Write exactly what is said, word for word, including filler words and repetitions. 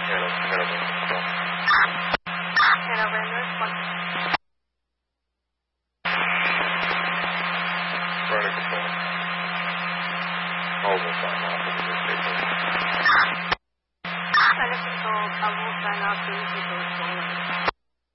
Hanover, North one. Running control. All will sign off of the newspaper. Running control, I will sign off the